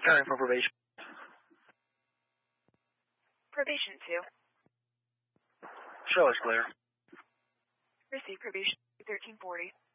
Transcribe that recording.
Caring for probation. Probation 2. Show is clear. Receive probation 1340.